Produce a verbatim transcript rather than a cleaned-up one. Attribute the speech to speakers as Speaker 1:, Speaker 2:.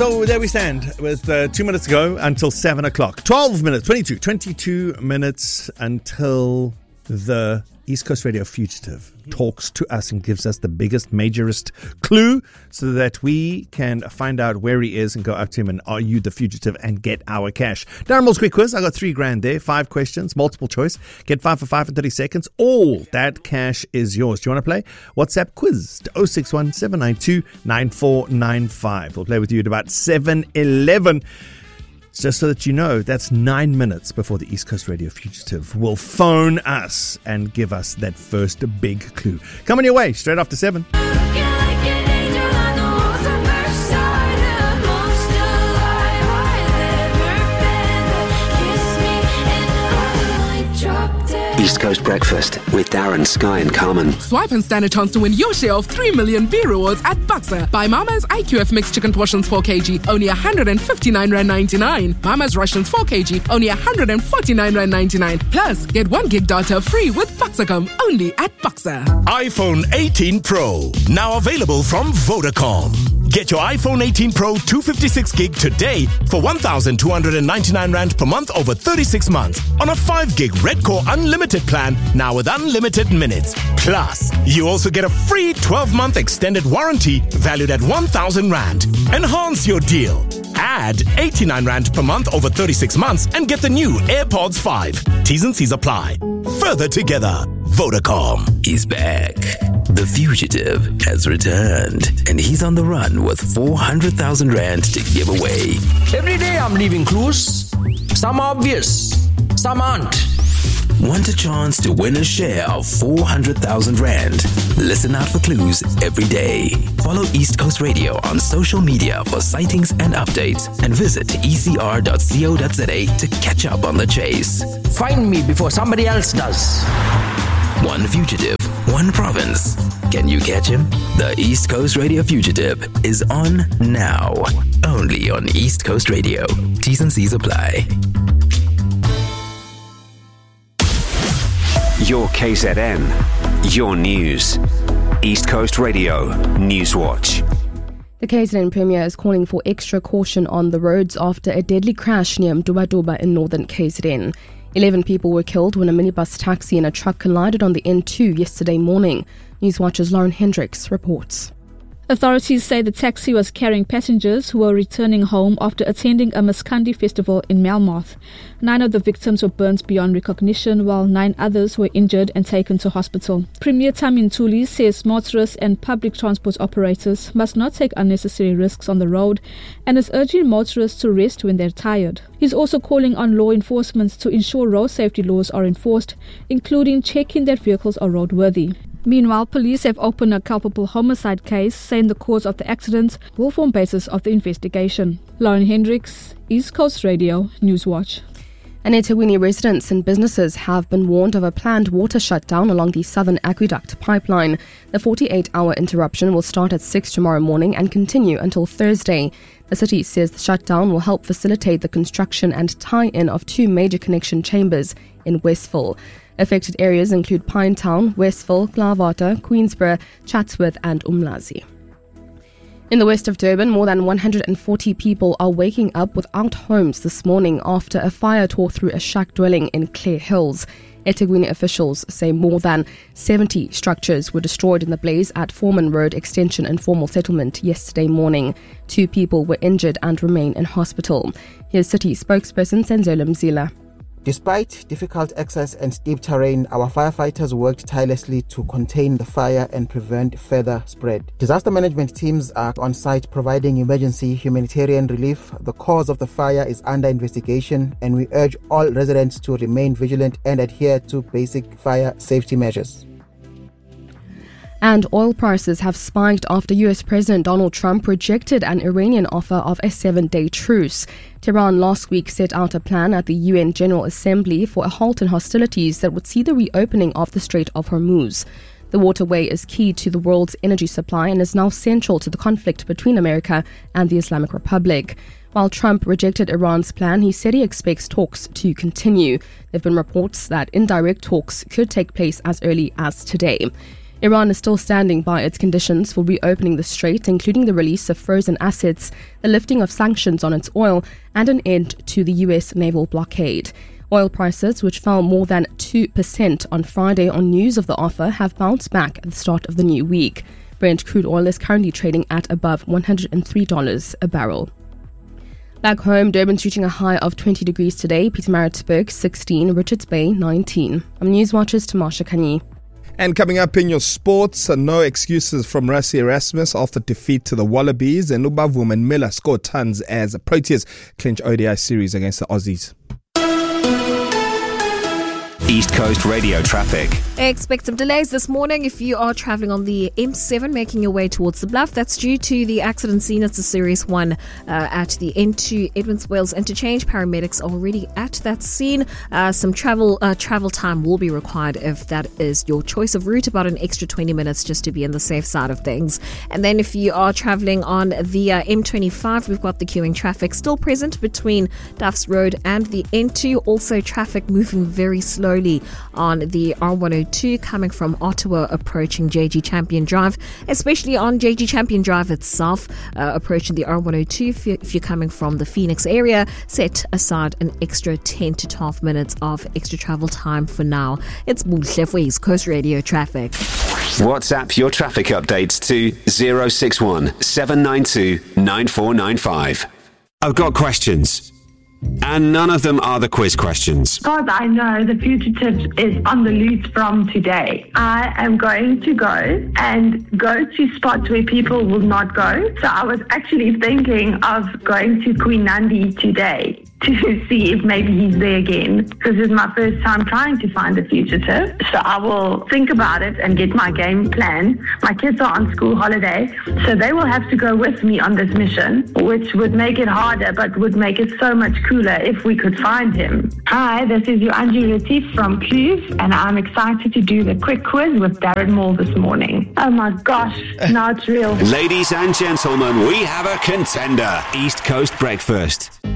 Speaker 1: So there we stand with uh, two minutes to go until seven o'clock. twelve minutes, twenty-two, twenty-two minutes until the East Coast Radio fugitive talks to us and gives us the biggest, majorest clue so that we can find out where he is and go up to him and are you the fugitive and get our cash. Darren Moore's quick quiz. I got three grand there, five questions, multiple choice. Get five for five in thirty seconds. All that cash is yours. Do you want to play? WhatsApp quiz to oh six one, seven nine two, nine four nine five. We'll play with you at about seven eleven. Just so that you know, that's nine minutes before the East Coast Radio fugitive will phone us and give us that first big clue. Coming your way, straight after seven.
Speaker 2: East Coast Breakfast with Darren, Sky and Carmen.
Speaker 3: Swipe and stand a chance to win your share of three million beer rewards at Boxer. Buy Mama's I Q F mixed chicken portions four kilograms, only one hundred fifty-nine rand ninety-nine. Mama's Russians four kilograms, only one hundred forty-nine rand ninety-nine. Plus, get one gig data free with Boxercom, only at Boxer.
Speaker 4: iPhone eighteen Pro, now available from Vodacom. Get your iPhone eighteen Pro two hundred fifty-six gig today for one thousand two hundred ninety-nine rand per month over thirty-six months on a five gig Red Core Unlimited plan, now with unlimited minutes. Plus, you also get a free twelve month extended warranty valued at one thousand rand. Enhance your deal. Add eighty-nine rand per month over thirty-six months and get the new AirPods five. T's and C's apply. Further together, Vodacom
Speaker 2: is back. The fugitive has returned, and he's on the run with four hundred thousand rand to give away.
Speaker 5: Every day I'm leaving clues. Some are obvious, some aren't.
Speaker 2: Want a chance to win a share of four hundred thousand rand? Listen out for clues every day. Follow East Coast Radio on social media for sightings and updates, and visit e c r dot co dot z a to catch up on the chase.
Speaker 5: Find me before somebody else does.
Speaker 2: One fugitive, one province. Can you catch him? The East Coast Radio fugitive is on now. Only on East Coast Radio. T's and C's apply.
Speaker 6: Your K Z N, your news. East Coast Radio News Watch.
Speaker 7: The K Z N Premier is calling for extra caution on the roads after a deadly crash near Mduba-Duba in northern K Z N. Eleven people were killed when a minibus taxi and a truck collided on the N two yesterday morning. Newswatch's Lauren Hendricks reports.
Speaker 8: Authorities say the taxi was carrying passengers who were returning home after attending a Maskandi festival in Melmoth. Nine of the victims were burnt beyond recognition, while nine others were injured and taken to hospital. Premier Tami Ntuli says motorists and public transport operators must not take unnecessary risks on the road and is urging motorists to rest when they're tired. He's also calling on law enforcement to ensure road safety laws are enforced, including checking that vehicles are roadworthy. Meanwhile, police have opened a culpable homicide case, saying the cause of the accident will form basis of the investigation. Lauren Hendricks, East Coast Radio, Newswatch.
Speaker 7: And eThekwini residents and businesses have been warned of a planned water shutdown along the Southern Aqueduct pipeline. The forty-eight hour interruption will start at six tomorrow morning and continue until Thursday. The city says the shutdown will help facilitate the construction and tie-in of two major connection chambers in Westville. Affected areas include Pinetown, Westville, Klaarwater, Queensborough, Chatsworth and Umlazi. In the west of Durban, more than one hundred forty people are waking up without homes this morning after a fire tore through a shack dwelling in Clare Hills. eThekwini officials say more than seventy structures were destroyed in the blaze at Foreman Road Extension Informal Settlement yesterday morning. Two people were injured and remain in hospital. Here's city spokesperson Senzolo Mzila.
Speaker 9: Despite difficult access and steep terrain, our firefighters worked tirelessly to contain the fire and prevent further spread. Disaster management teams are on site providing emergency humanitarian relief. The cause of the fire is under investigation, and we urge all residents to remain vigilant and adhere to basic fire safety measures.
Speaker 7: And oil prices have spiked after U S President Donald Trump rejected an Iranian offer of a seven-day truce. Tehran last week set out a plan at the U N General Assembly for a halt in hostilities that would see the reopening of the Strait of Hormuz. The waterway is key to the world's energy supply and is now central to the conflict between America and the Islamic Republic. While Trump rejected Iran's plan, he said he expects talks to continue. There have been reports that indirect talks could take place as early as today. Iran is still standing by its conditions for reopening the strait, including the release of frozen assets, the lifting of sanctions on its oil, and an end to the U S naval blockade. Oil prices, which fell more than two percent on Friday on news of the offer, have bounced back at the start of the new week. Brent crude oil is currently trading at above one hundred three dollars a barrel. Back home, Durban's reaching a high of twenty degrees today, Pietermaritzburg sixteen, Richards Bay nineteen. I'm Newswatch's Tamasha Kani.
Speaker 10: And coming up in your sports, uh, no excuses from Rassie Erasmus after defeat to the Wallabies, and Ubavum and Miller scored tons as the Proteas clinch O D I series against the Aussies.
Speaker 6: East Coast Radio traffic.
Speaker 11: Expect some delays this morning if you are travelling on the M seven making your way towards the Bluff. That's due to the accident scene. It's a serious one uh, at the N two Edmonds Wales interchange. Paramedics are already at that scene. Uh, some travel uh, travel time will be required if that is your choice of route, about an extra twenty minutes just to be on the safe side of things. And then if you are travelling on the uh, M twenty-five, we've got the queuing traffic still present between Duffs Road and the N two. Also traffic moving very slowly on the R one oh two coming from Ottawa approaching J G Champion Drive, especially on J G Champion Drive itself, uh, approaching the R one oh two. If, you, if you're coming from the Phoenix area, set aside an extra ten to twelve minutes of extra travel time for now. It's Buhle for East Coast Radio traffic.
Speaker 6: WhatsApp your traffic updates to zero six one seven nine two nine four nine five. I've got questions, and none of them are the quiz questions.
Speaker 12: Because I know the fugitive is on the loose from today, I am going to go and go to spots where people will not go. So I was actually thinking of going to Queen Nandi today to see if maybe he's there again, because it's my first time trying to find a fugitive. So I will think about it and get my game plan. My kids are on school holiday, so they will have to go with me on this mission, which would make it harder, but would make it so much cooler if we could find him. Hi, this is your Angie Latif from Clues, and I'm excited to do the quick quiz with Darren Moore this morning. Oh my gosh, now it's real.
Speaker 6: Ladies and gentlemen, we have a contender. East Coast Breakfast.